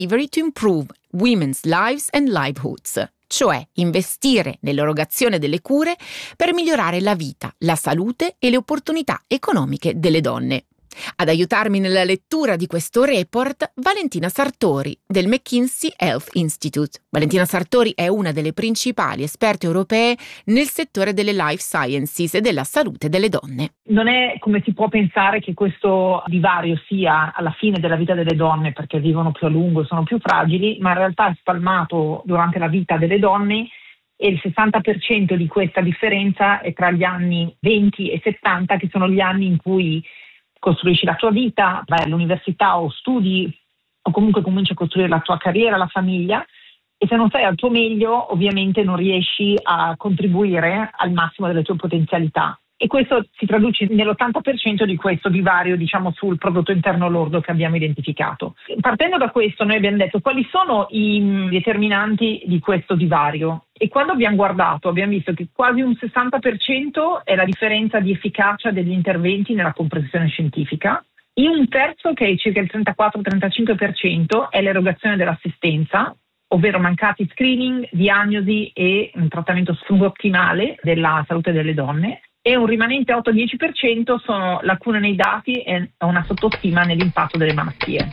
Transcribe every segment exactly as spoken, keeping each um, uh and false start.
Delivery to Improve Women's Lives and Livelihoods, cioè investire nell'erogazione delle cure per migliorare la vita, la salute e le opportunità economiche delle donne. Ad aiutarmi nella lettura di questo report, Valentina Sartori del McKinsey Health Institute. Valentina Sartori è una delle principali esperte europee nel settore delle life sciences e della salute delle donne. Non è come si può pensare che questo divario sia alla fine della vita delle donne perché vivono più a lungo e sono più fragili, ma in realtà è spalmato durante la vita delle donne e il sessanta per cento di questa differenza è tra gli anni venti e settanta, che sono gli anni in cui costruisci la tua vita, vai all'università o studi o comunque cominci a costruire la tua carriera, la famiglia, e se non sei al tuo meglio ovviamente non riesci a contribuire al massimo delle tue potenzialità. E questo si traduce nell'ottanta per cento di questo divario, diciamo, sul prodotto interno lordo che abbiamo identificato. Partendo da questo noi abbiamo detto quali sono i determinanti di questo divario. E quando abbiamo guardato abbiamo visto che quasi un sessanta per cento è la differenza di efficacia degli interventi nella comprensione scientifica, e un terzo, che è circa il trentaquattro trentacinque per cento, è l'erogazione dell'assistenza, ovvero mancati screening, diagnosi e un trattamento subottimale della salute delle donne, e un rimanente otto dieci per cento sono lacune nei dati e una sottostima nell'impatto delle malattie.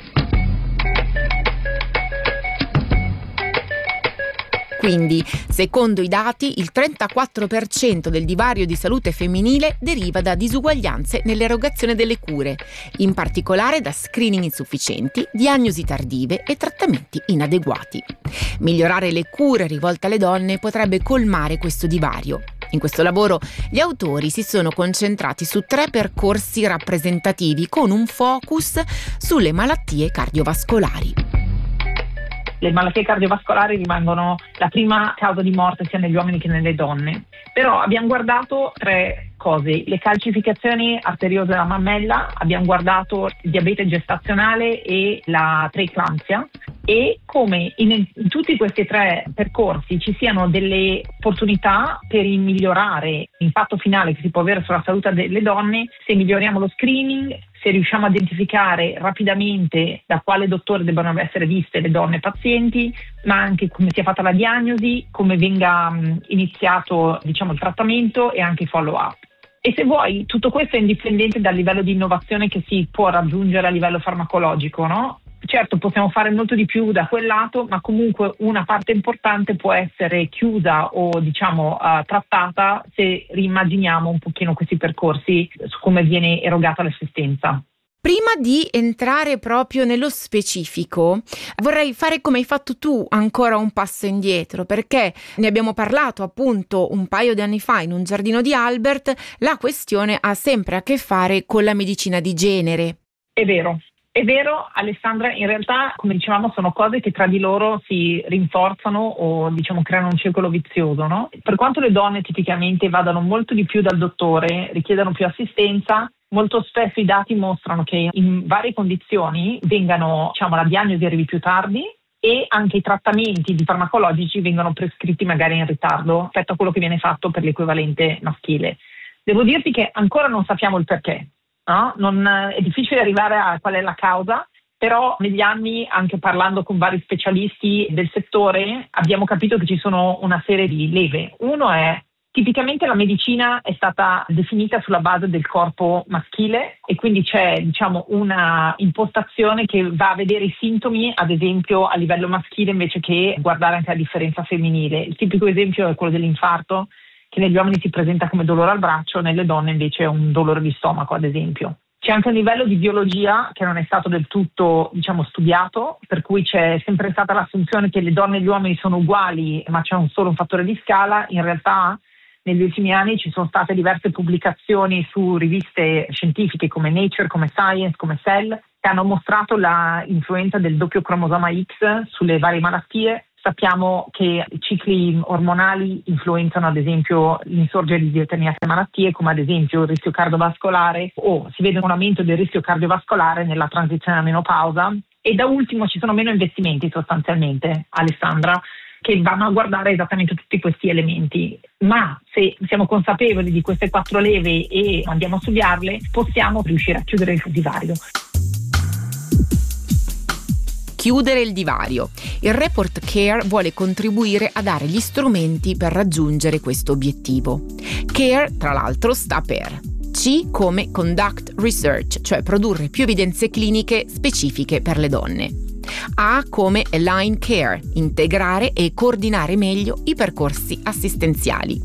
Quindi, secondo i dati, il trentaquattro per cento del divario di salute femminile deriva da disuguaglianze nell'erogazione delle cure, in particolare da screening insufficienti, diagnosi tardive e trattamenti inadeguati. Migliorare le cure rivolte alle donne potrebbe colmare questo divario. In questo lavoro gli autori si sono concentrati su tre percorsi rappresentativi con un focus sulle malattie cardiovascolari. Le malattie cardiovascolari rimangono la prima causa di morte sia negli uomini che nelle donne. Però abbiamo guardato tre cose: le calcificazioni arteriose della mammella, abbiamo guardato il diabete gestazionale e la preeclampsia, e come in, in tutti questi tre percorsi ci siano delle opportunità per migliorare l'impatto finale che si può avere sulla salute delle donne se miglioriamo lo screening, se riusciamo a identificare rapidamente da quale dottore debbano essere viste le donne pazienti, ma anche come sia fatta la diagnosi, come venga mh, iniziato, diciamo, il trattamento e anche il follow-up. E se vuoi, tutto questo è indipendente dal livello di innovazione che si può raggiungere a livello farmacologico, no? Certo, possiamo fare molto di più da quel lato, ma comunque una parte importante può essere chiusa o, diciamo, uh, trattata se rimmaginiamo un pochino questi percorsi su come viene erogata l'assistenza. Prima di entrare proprio nello specifico, vorrei fare come hai fatto tu ancora un passo indietro, perché ne abbiamo parlato appunto un paio di anni fa in un giardino di Albert. La questione ha sempre a che fare con la medicina di genere. È vero. È vero, Alessandra, in realtà, come dicevamo, sono cose che tra di loro si rinforzano o, diciamo, creano un circolo vizioso, no? Per quanto le donne tipicamente vadano molto di più dal dottore, richiedano più assistenza, molto spesso i dati mostrano che in varie condizioni vengano, diciamo, la diagnosi arrivi più tardi e anche i trattamenti di farmacologici vengono prescritti magari in ritardo rispetto a quello che viene fatto per l'equivalente maschile. Devo dirti che ancora non sappiamo il perché. No? Non, è difficile arrivare a qual è la causa, però negli anni, anche parlando con vari specialisti del settore, abbiamo capito che ci sono una serie di leve. Uno è, tipicamente la medicina è stata definita sulla base del corpo maschile e quindi c'è, diciamo, una impostazione che va a vedere i sintomi, ad esempio, a livello maschile invece che guardare anche la differenza femminile. Il tipico esempio è quello dell'infarto, che negli uomini si presenta come dolore al braccio, nelle donne invece è un dolore di stomaco, ad esempio. C'è anche un livello di biologia che non è stato del tutto, diciamo, studiato, per cui c'è sempre stata l'assunzione che le donne e gli uomini sono uguali, ma c'è un solo un fattore di scala. In realtà negli ultimi anni ci sono state diverse pubblicazioni su riviste scientifiche come Nature, come Science, come Cell, che hanno mostrato la influenza del doppio cromosoma X sulle varie malattie. Sappiamo che i cicli ormonali influenzano ad esempio l'insorgere di determinate malattie, come ad esempio il rischio cardiovascolare, o si vede un aumento del rischio cardiovascolare nella transizione alla menopausa. E da ultimo ci sono meno investimenti sostanzialmente, Alessandra, che vanno a guardare esattamente tutti questi elementi. Ma se siamo consapevoli di queste quattro leve e andiamo a studiarle, possiamo riuscire a chiudere il divario. chiudere il divario. Il report CARE vuole contribuire a dare gli strumenti per raggiungere questo obiettivo. CARE, tra l'altro, sta per C come Conduct Research, cioè produrre più evidenze cliniche specifiche per le donne. A come Align Care, integrare e coordinare meglio i percorsi assistenziali.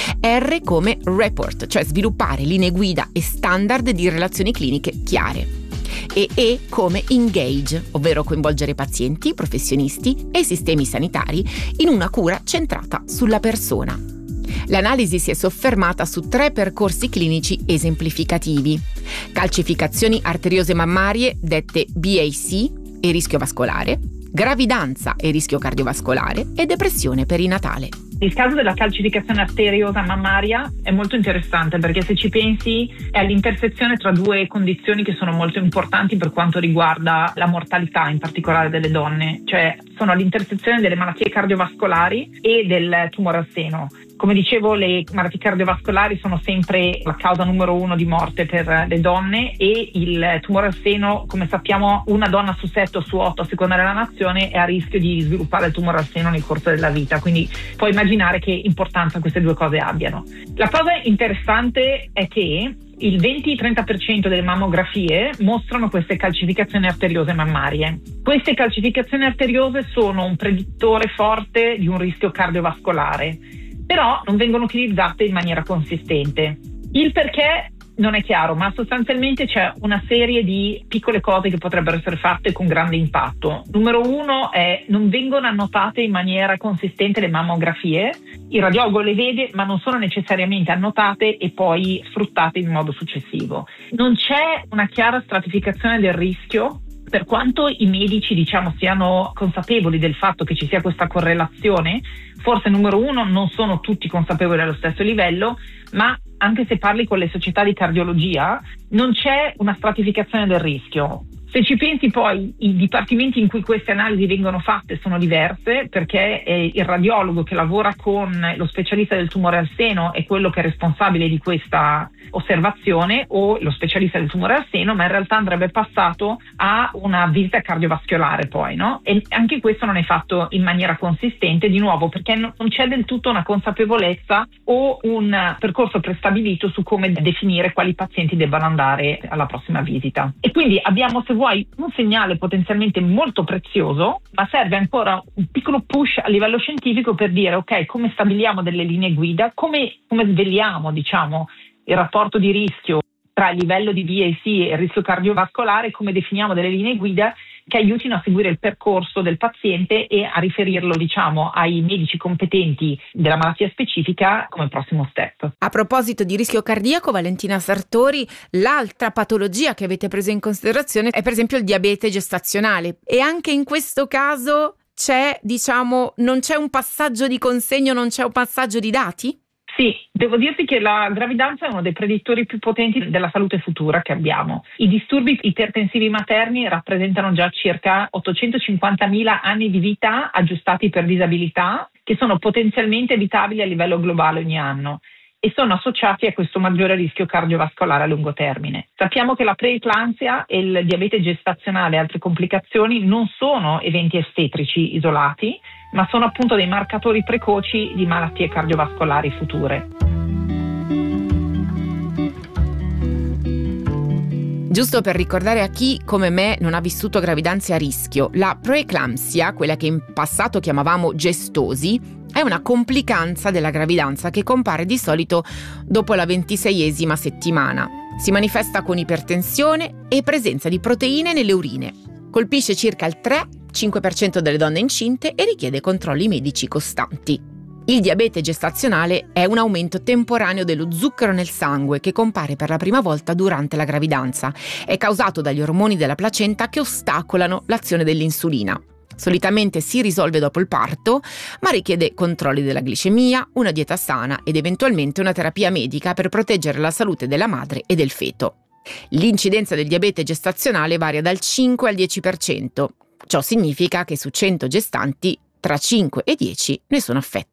R come Report, cioè sviluppare linee guida e standard di relazioni cliniche chiare. E E come Engage, ovvero coinvolgere pazienti, professionisti e sistemi sanitari in una cura centrata sulla persona. L'analisi si è soffermata su tre percorsi clinici esemplificativi: calcificazioni arteriose mammarie, dette B A C, e rischio vascolare, gravidanza e rischio cardiovascolare e depressione perinatale. Il caso della calcificazione arteriosa mammaria è molto interessante perché, se ci pensi, è all'intersezione tra due condizioni che sono molto importanti per quanto riguarda la mortalità, in particolare delle donne, cioè sono all'intersezione delle malattie cardiovascolari e del tumore al seno. Come dicevo, le malattie cardiovascolari sono sempre la causa numero uno di morte per le donne, e il tumore al seno, come sappiamo, una donna su sette o su otto, a seconda della nazione, è a rischio di sviluppare il tumore al seno nel corso della vita. Quindi puoi immaginare che importanza queste due cose abbiano. La cosa interessante è che il venti-trenta per cento delle mammografie mostrano queste calcificazioni arteriose mammarie. Queste calcificazioni arteriose sono un predittore forte di un rischio cardiovascolare, però non vengono utilizzate in maniera consistente. Il perché non è chiaro, ma sostanzialmente c'è una serie di piccole cose che potrebbero essere fatte con grande impatto. Numero uno è: non vengono annotate in maniera consistente le mammografie. Il radiologo le vede, ma non sono necessariamente annotate e poi sfruttate in modo successivo. Non c'è una chiara stratificazione del rischio. Per quanto i medici, diciamo, siano consapevoli del fatto che ci sia questa correlazione, forse numero uno non sono tutti consapevoli allo stesso livello, ma anche se parli con le società di cardiologia non c'è una stratificazione del rischio. Se ci pensi, poi i dipartimenti in cui queste analisi vengono fatte sono diverse, perché è il radiologo che lavora con lo specialista del tumore al seno è quello che è responsabile di questa osservazione, o lo specialista del tumore al seno, ma in realtà andrebbe passato a una visita cardiovascolare poi, no? E anche questo non è fatto in maniera consistente, di nuovo perché non c'è del tutto una consapevolezza o un percorso prestabilito su come definire quali pazienti debbano andare alla prossima visita. E quindi abbiamo, se vuoi, un segnale potenzialmente molto prezioso, ma serve ancora un piccolo push a livello scientifico per dire: ok, come stabiliamo delle linee guida, come, come svegliamo, diciamo, il rapporto di rischio tra il livello di B A C e il rischio cardiovascolare, come definiamo delle linee guida che aiutino a seguire il percorso del paziente e a riferirlo, diciamo, ai medici competenti della malattia specifica come prossimo step. A proposito di rischio cardiaco, Valentina Sartori, l'altra patologia che avete preso in considerazione è per esempio il diabete gestazionale, e anche in questo caso c'è, diciamo, non c'è un passaggio di consegno, non c'è un passaggio di dati? Sì, devo dirti che la gravidanza è uno dei predittori più potenti della salute futura che abbiamo. I disturbi ipertensivi materni rappresentano già circa ottocentocinquantamila anni di vita aggiustati per disabilità, che sono potenzialmente evitabili a livello globale ogni anno, e sono associati a questo maggiore rischio cardiovascolare a lungo termine. Sappiamo che la preeclampsia e il diabete gestazionale e altre complicazioni non sono eventi ostetrici isolati, ma sono appunto dei marcatori precoci di malattie cardiovascolari future. Giusto per ricordare a chi come me non ha vissuto gravidanze a rischio, la preeclampsia, quella che in passato chiamavamo gestosi, è una complicanza della gravidanza che compare di solito dopo la ventiseiesima settimana. Si manifesta con ipertensione e presenza di proteine nelle urine. Colpisce circa il tre cinque per cento delle donne incinte e richiede controlli medici costanti. Il diabete gestazionale è un aumento temporaneo dello zucchero nel sangue che compare per la prima volta durante la gravidanza. È causato dagli ormoni della placenta che ostacolano l'azione dell'insulina. Solitamente si risolve dopo il parto, ma richiede controlli della glicemia, una dieta sana ed eventualmente una terapia medica per proteggere la salute della madre e del feto. L'incidenza del diabete gestazionale varia dal cinque al dieci per cento. Ciò significa che su cento gestanti tra cinque e dieci ne sono affette.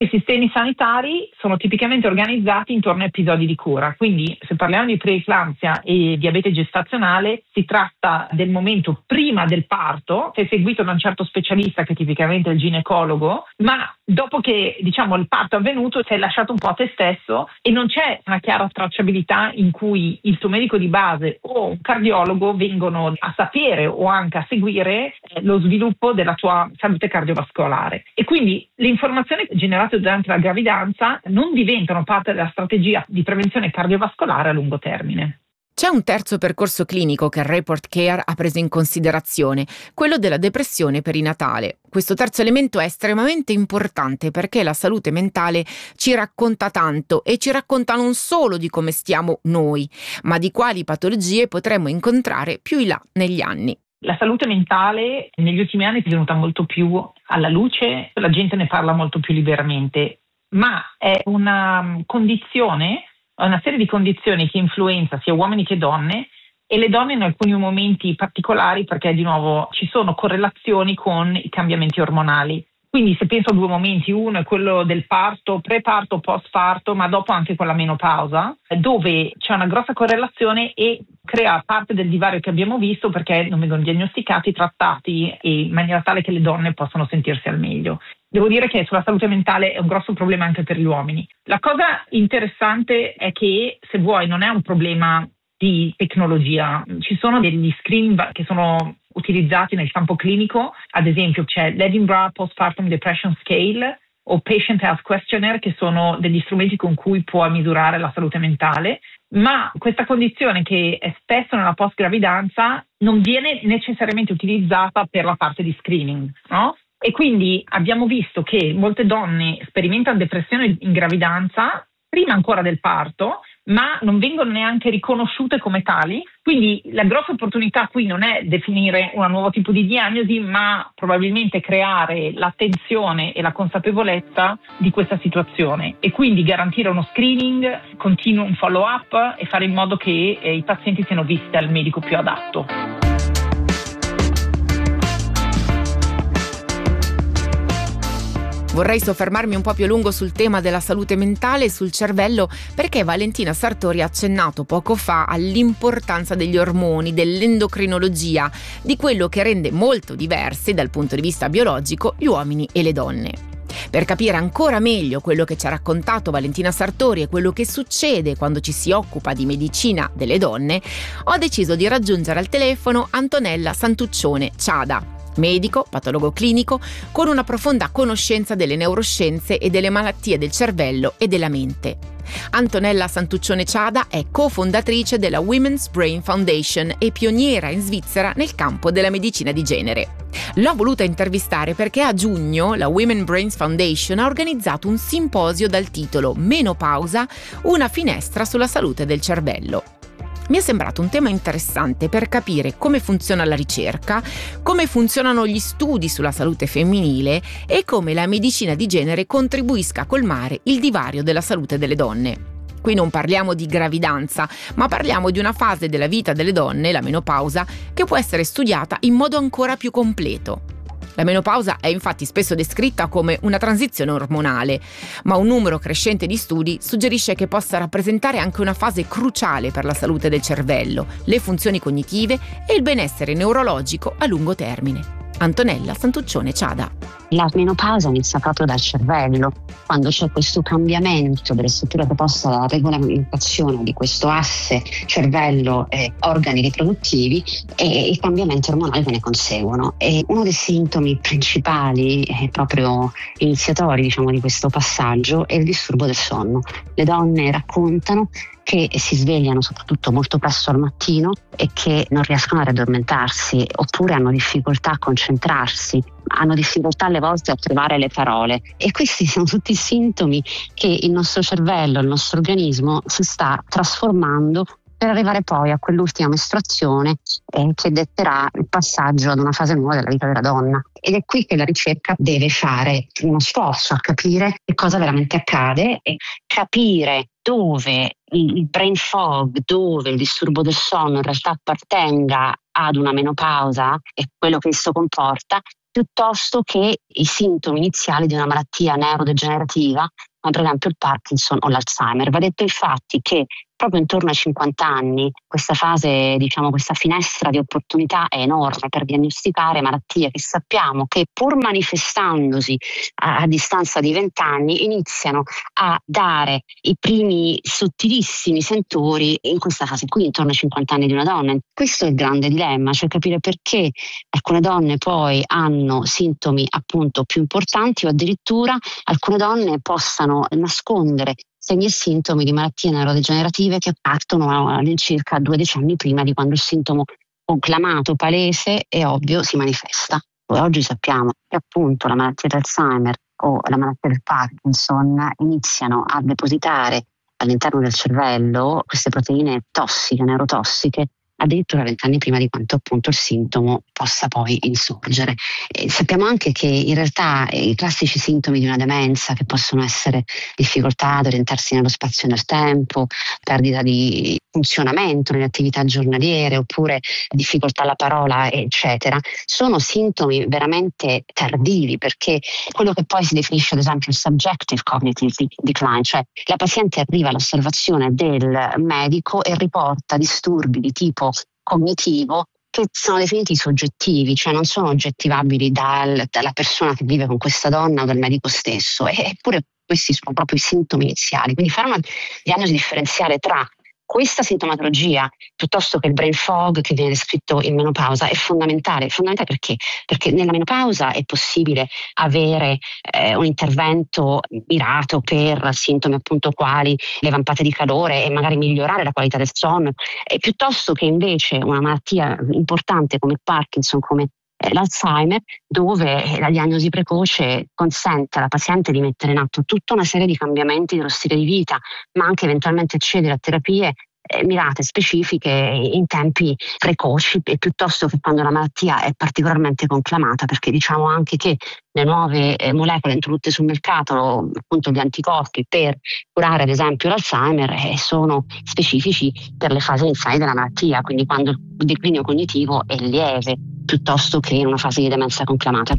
I sistemi sanitari sono tipicamente organizzati intorno a episodi di cura, quindi se parliamo di preeclampsia e diabete gestazionale si tratta del momento prima del parto, sei seguito da un certo specialista che è tipicamente il ginecologo, ma dopo che diciamo il parto è avvenuto sei lasciato un po' a te stesso e non c'è una chiara tracciabilità in cui il tuo medico di base o un cardiologo vengono a sapere o anche a seguire lo sviluppo della tua salute cardiovascolare. E quindi le informazioni generate durante la gravidanza non diventano parte della strategia di prevenzione cardiovascolare a lungo termine. C'è un terzo percorso clinico che il Report Care ha preso in considerazione, quello della depressione perinatale. Questo terzo elemento è estremamente importante perché la salute mentale ci racconta tanto e ci racconta non solo di come stiamo noi, ma di quali patologie potremmo incontrare più in là negli anni. La salute mentale negli ultimi anni è venuta molto più alla luce, la gente ne parla molto più liberamente, ma è una condizione, una serie di condizioni che influenza sia uomini che donne e le donne in alcuni momenti particolari perché di nuovo ci sono correlazioni con i cambiamenti ormonali. Quindi se penso a due momenti, uno è quello del parto, preparto, postparto, ma dopo anche con la menopausa, dove c'è una grossa correlazione e crea parte del divario che abbiamo visto perché non vengono diagnosticati, trattati in maniera tale che le donne possano sentirsi al meglio. Devo dire che sulla salute mentale è un grosso problema anche per gli uomini. La cosa interessante è che, se vuoi, non è un problema di tecnologia. Ci sono degli screen che sono utilizzati nel campo clinico, ad esempio c'è l'Edinburgh Postpartum Depression Scale o Patient Health Questionnaire, che sono degli strumenti con cui puoi misurare la salute mentale, ma questa condizione che è spesso nella post-gravidanza non viene necessariamente utilizzata per la parte di screening, no? E quindi abbiamo visto che molte donne sperimentano depressione in gravidanza prima ancora del parto, ma non vengono neanche riconosciute come tali. Quindi la grossa opportunità qui non è definire un nuovo tipo di diagnosi, ma probabilmente creare l'attenzione e la consapevolezza di questa situazione e quindi garantire uno screening, continuo un follow up e fare in modo che eh, i pazienti siano visti dal medico più adatto. Vorrei soffermarmi un po' più a lungo sul tema della salute mentale e sul cervello perché Valentina Sartori ha accennato poco fa all'importanza degli ormoni, dell'endocrinologia, di quello che rende molto diversi dal punto di vista biologico gli uomini e le donne. Per capire ancora meglio quello che ci ha raccontato Valentina Sartori e quello che succede quando ci si occupa di medicina delle donne, ho deciso di raggiungere al telefono Antonella Santuccione Ciada, medico, patologo clinico, con una profonda conoscenza delle neuroscienze e delle malattie del cervello e della mente. Antonella Santuccione Ciada è cofondatrice della Women's Brain Foundation e pioniera in Svizzera nel campo della medicina di genere. L'ho voluta intervistare perché a giugno la Women's Brain Foundation ha organizzato un simposio dal titolo Menopausa, una finestra sulla salute del cervello. Mi è sembrato un tema interessante per capire come funziona la ricerca, come funzionano gli studi sulla salute femminile e come la medicina di genere contribuisca a colmare il divario della salute delle donne. Qui non parliamo di gravidanza, ma parliamo di una fase della vita delle donne, la menopausa, che può essere studiata in modo ancora più completo. La menopausa è infatti spesso descritta come una transizione ormonale, ma un numero crescente di studi suggerisce che possa rappresentare anche una fase cruciale per la salute del cervello, le funzioni cognitive e il benessere neurologico a lungo termine. Antonella Santuccione Ciada. La menopausa inizia proprio dal cervello, quando c'è questo cambiamento delle strutture preposte alla regolamentazione di questo asse cervello e organi riproduttivi e i cambiamenti ormonali che ne conseguono. E uno dei sintomi principali e proprio iniziatori, diciamo, di questo passaggio è il disturbo del sonno. Le donne raccontano che si svegliano soprattutto molto presto al mattino e che non riescono a riaddormentarsi oppure hanno difficoltà a concentrarsi, hanno difficoltà alle volte a trovare le parole, e questi sono tutti sintomi che il nostro cervello, il nostro organismo si sta trasformando per arrivare poi a quell'ultima mestruazione eh, che detterà il passaggio ad una fase nuova della vita della donna. Ed è qui che la ricerca deve fare uno sforzo a capire che cosa veramente accade e capire dove il brain fog, dove il disturbo del sonno in realtà appartenga ad una menopausa e quello che esso comporta, piuttosto che i sintomi iniziali di una malattia neurodegenerativa, come per esempio il Parkinson o l'Alzheimer. Va detto infatti che proprio intorno ai cinquanta anni questa fase, diciamo questa finestra di opportunità è enorme per diagnosticare malattie che sappiamo che, pur manifestandosi a, a distanza di venti anni, iniziano a dare i primi sottilissimi sentori in questa fase qui, intorno ai cinquanta anni di una donna. Questo è il grande dilemma, cioè capire perché alcune donne poi hanno sintomi appunto più importanti, o addirittura alcune donne possano nascondere segni e sintomi di malattie neurodegenerative che partono all'incirca due decenni prima di quando il sintomo conclamato, palese e ovvio si manifesta. Poi oggi sappiamo che appunto la malattia d'Alzheimer o la malattia del Parkinson iniziano a depositare all'interno del cervello queste proteine tossiche, neurotossiche, addirittura vent'anni prima di quanto appunto il sintomo possa poi insorgere. E sappiamo anche che in realtà i classici sintomi di una demenza, che possono essere difficoltà ad orientarsi nello spazio e nel tempo, perdita di funzionamento nelle attività giornaliere, oppure difficoltà alla parola, eccetera, sono sintomi veramente tardivi, perché quello che poi si definisce ad esempio il subjective cognitive decline, cioè la paziente arriva all'osservazione del medico e riporta disturbi di tipo cognitivo che sono definiti soggettivi, cioè non sono oggettivabili dal, dalla persona che vive con questa donna o dal medico stesso, eppure questi sono proprio i sintomi iniziali. Quindi fare una diagnosi differenziale tra questa sintomatologia piuttosto che il brain fog che viene descritto in menopausa è fondamentale. Fondamentale perché? Perché nella menopausa è possibile avere eh, un intervento mirato per sintomi appunto quali le vampate di calore e magari migliorare la qualità del sonno, e piuttosto che invece una malattia importante come il Parkinson, come l'Alzheimer, dove la diagnosi precoce consente alla paziente di mettere in atto tutta una serie di cambiamenti dello stile di vita, ma anche eventualmente accedere a terapie eh, mirate, specifiche, in tempi precoci, e piuttosto che quando la malattia è particolarmente conclamata, perché diciamo anche che le nuove eh, molecole introdotte sul mercato, appunto gli anticorpi per curare ad esempio l'Alzheimer, eh, sono specifici per le fasi iniziali della malattia, quindi quando il declinio cognitivo è lieve, piuttosto che in una fase di demenza conclamata.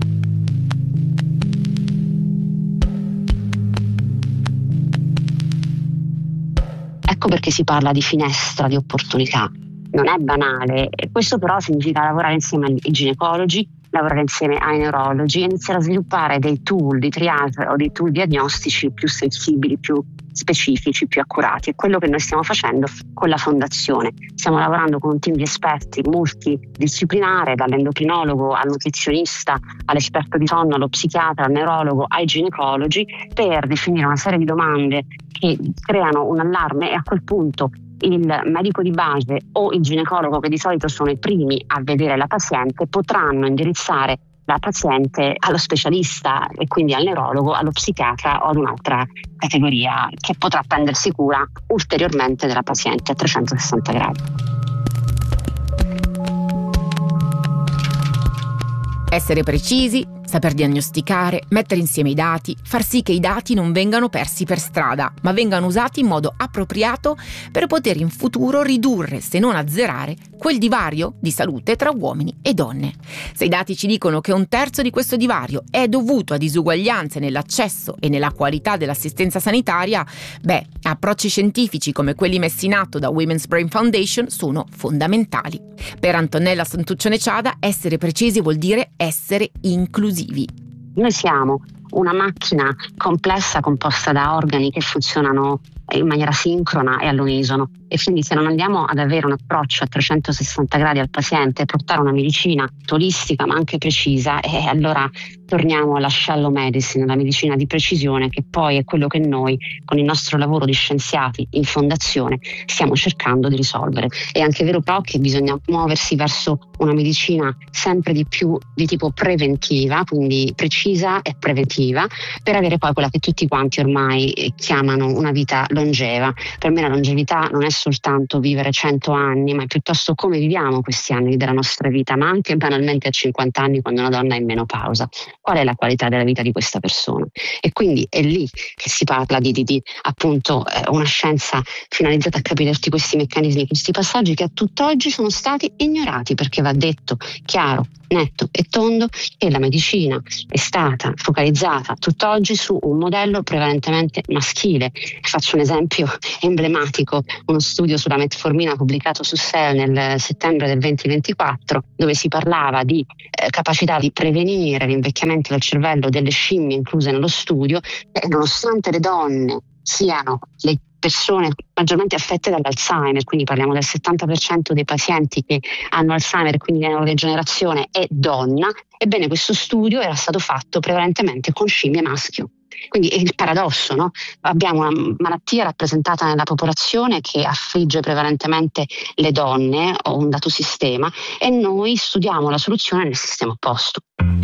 Ecco perché si parla di finestra di opportunità. Non è banale, e questo però significa lavorare insieme ai ginecologi, lavorare insieme ai neurologi e iniziare a sviluppare dei tool di triage o dei tool diagnostici più sensibili, più specifici, più accurati. È quello che noi stiamo facendo con la fondazione. Stiamo lavorando con un team di esperti multidisciplinare, dall'endocrinologo al nutrizionista, all'esperto di sonno, allo psichiatra, al neurologo, ai ginecologi, per definire una serie di domande che creano un allarme, e a quel punto il medico di base o il ginecologo, che di solito sono i primi a vedere la paziente, potranno indirizzare la paziente allo specialista e quindi al neurologo, allo psichiatra o ad un'altra categoria che potrà prendersi cura ulteriormente della paziente a trecentosessanta gradi. Essere precisi, saper diagnosticare, mettere insieme i dati, far sì che i dati non vengano persi per strada, ma vengano usati in modo appropriato per poter in futuro ridurre, se non azzerare, quel divario di salute tra uomini e donne. Se i dati ci dicono che un terzo di questo divario è dovuto a disuguaglianze nell'accesso e nella qualità dell'assistenza sanitaria, beh, approcci scientifici come quelli messi in atto da Women's Brain Foundation sono fondamentali. Per Antonella Santuccione Ciada, essere precisi vuol dire essere inclusivi. Noi siamo una macchina complessa composta da organi che funzionano in maniera sincrona e all'unisono, e quindi se non andiamo ad avere un approccio a trecentosessanta gradi al paziente e portare una medicina olistica ma anche precisa, eh, allora torniamo alla shallow medicine, la medicina di precisione, che poi è quello che noi con il nostro lavoro di scienziati in fondazione stiamo cercando di risolvere. È anche vero però che bisogna muoversi verso una medicina sempre di più di tipo preventiva, quindi precisa e preventiva, per avere poi quella che tutti quanti ormai chiamano una vita longeva. Per me la longevità non è soltanto vivere cento anni, ma è piuttosto come viviamo questi anni della nostra vita, ma anche banalmente a cinquanta anni, quando una donna è in menopausa. Qual è la qualità della vita di questa persona? E quindi è lì che si parla di, di, di appunto eh, una scienza finalizzata a capire tutti questi meccanismi, questi passaggi che a tutt'oggi sono stati ignorati, perché va detto chiaro, netto e tondo che la medicina è stata focalizzata tutt'oggi su un modello prevalentemente maschile. Faccio un esempio emblematico: uno studio sulla metformina pubblicato su Cell nel settembre del duemilaventiquattro, dove si parlava di eh, capacità di prevenire l'invecchiamento del cervello delle scimmie incluse nello studio, e nonostante le donne siano le persone maggiormente affette dall'Alzheimer, quindi parliamo del settanta per cento dei pazienti che hanno Alzheimer e quindi neurodegenerazione è donna, ebbene questo studio era stato fatto prevalentemente con scimmie maschio. Quindi è il paradosso, no? Abbiamo una malattia rappresentata nella popolazione che affligge prevalentemente le donne o un dato sistema, e noi studiamo la soluzione nel sistema opposto.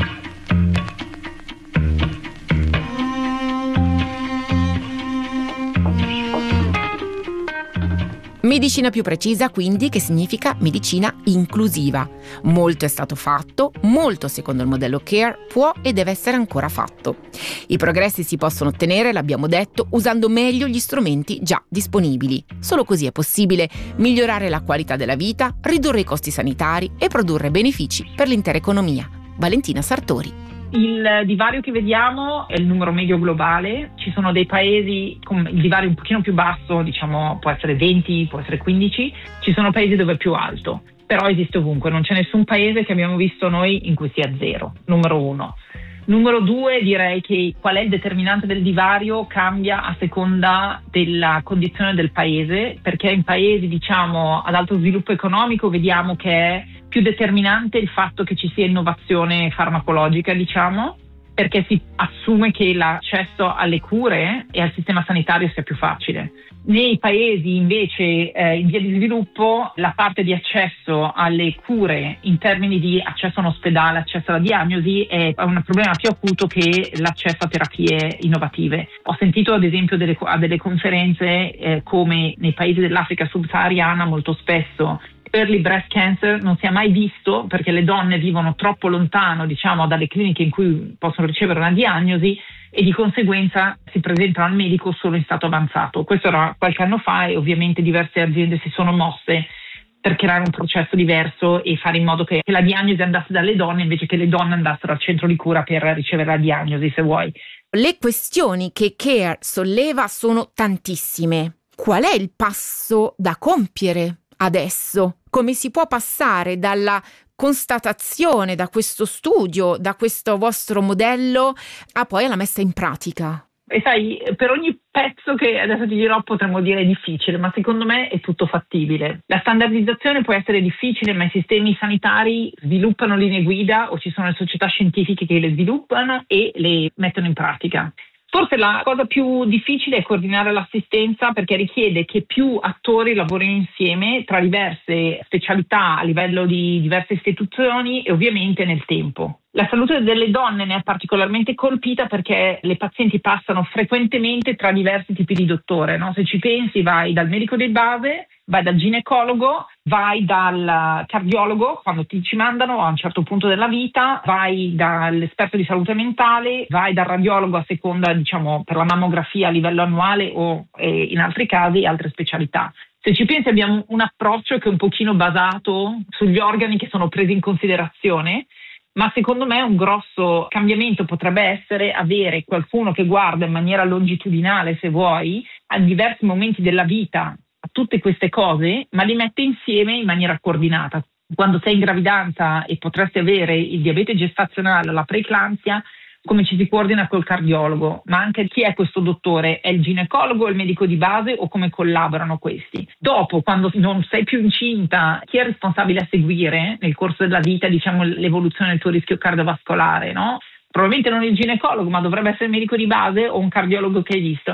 Medicina più precisa, quindi, che significa medicina inclusiva. Molto è stato fatto, molto secondo il modello CARE può e deve essere ancora fatto. I progressi si possono ottenere, l'abbiamo detto, usando meglio gli strumenti già disponibili. Solo così è possibile migliorare la qualità della vita, ridurre i costi sanitari e produrre benefici per l'intera economia. Valentina Sartori. Il divario che vediamo è il numero medio globale. Ci sono dei paesi con il divario un pochino più basso, diciamo può essere venti, può essere quindici, ci sono paesi dove è più alto, però esiste ovunque, non c'è nessun paese che abbiamo visto noi in cui sia zero, numero uno. Numero due, direi che qual è il determinante del divario cambia a seconda della condizione del paese, perché in paesi diciamo ad alto sviluppo economico vediamo che è più determinante il fatto che ci sia innovazione farmacologica, diciamo, perché si assume che l'accesso alle cure e al sistema sanitario sia più facile. Nei paesi invece eh, in via di sviluppo la parte di accesso alle cure in termini di accesso a un ospedale, accesso alla diagnosi è un problema più acuto che l'accesso a terapie innovative. Ho sentito ad esempio delle, a delle conferenze eh, come nei paesi dell'Africa subsahariana molto spesso early breast cancer non si è mai visto perché le donne vivono troppo lontano, diciamo, dalle cliniche in cui possono ricevere una diagnosi e di conseguenza si presentano al medico solo in stato avanzato. Questo era qualche anno fa e ovviamente diverse aziende si sono mosse per creare un processo diverso e fare in modo che la diagnosi andasse dalle donne invece che le donne andassero al centro di cura per ricevere la diagnosi, se vuoi. Le questioni che CARE solleva sono tantissime. Qual è il passo da compiere adesso? Come si può passare dalla constatazione, da questo studio, da questo vostro modello, a poi alla messa in pratica? E sai, per ogni pezzo che adesso ti dirò potremmo dire difficile, ma secondo me è tutto fattibile. La standardizzazione può essere difficile, ma i sistemi sanitari sviluppano linee guida o ci sono le società scientifiche che le sviluppano e le mettono in pratica. Forse la cosa più difficile è coordinare l'assistenza, perché richiede che più attori lavorino insieme tra diverse specialità a livello di diverse istituzioni e ovviamente nel tempo. La salute delle donne ne è particolarmente colpita perché le pazienti passano frequentemente tra diversi tipi di dottore, no? Se ci pensi, vai dal medico di base, vai dal ginecologo, vai dal cardiologo quando ti ci mandano a un certo punto della vita, vai dall'esperto di salute mentale, vai dal radiologo a seconda, diciamo, per la mammografia a livello annuale o eh, in altri casi altre specialità. Se ci pensi abbiamo un approccio che è un pochino basato sugli organi che sono presi in considerazione, ma secondo me un grosso cambiamento potrebbe essere avere qualcuno che guarda in maniera longitudinale, se vuoi, a diversi momenti della vita a tutte queste cose, ma li mette insieme in maniera coordinata. Quando sei in gravidanza e potresti avere il diabete gestazionale, la preeclampsia, come ci si coordina col cardiologo, ma anche chi è questo dottore? È il ginecologo, il medico di base o come collaborano questi? Dopo, quando non sei più incinta, chi è responsabile a seguire nel corso della vita, diciamo, l'evoluzione del tuo rischio cardiovascolare, no? Probabilmente non il ginecologo, ma dovrebbe essere il medico di base o un cardiologo che hai visto.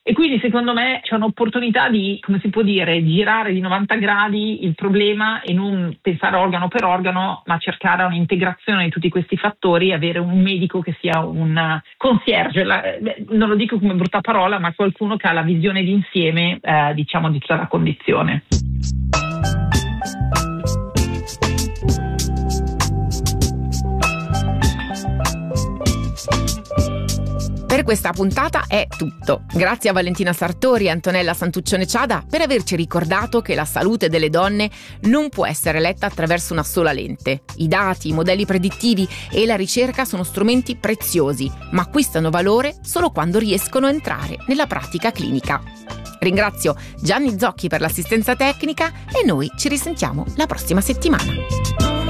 E quindi secondo me c'è un'opportunità di, come si può dire, girare di novanta gradi il problema e non pensare organo per organo, ma cercare un'integrazione di tutti questi fattori e avere un medico che sia un concierge, la, non lo dico come brutta parola, ma qualcuno che ha la visione d'insieme eh, diciamo di tutta la condizione. Per questa puntata è tutto. Grazie a Valentina Sartori e Antonella Santuccione Ciada per averci ricordato che la salute delle donne non può essere letta attraverso una sola lente. I dati, i modelli predittivi e la ricerca sono strumenti preziosi, ma acquistano valore solo quando riescono a entrare nella pratica clinica. Ringrazio Gianni Zocchi per l'assistenza tecnica e noi ci risentiamo la prossima settimana.